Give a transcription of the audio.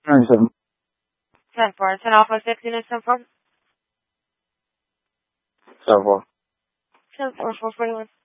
97. 10-4. 10 Alpha 6 units, 10-4. 74. 10-4, 441.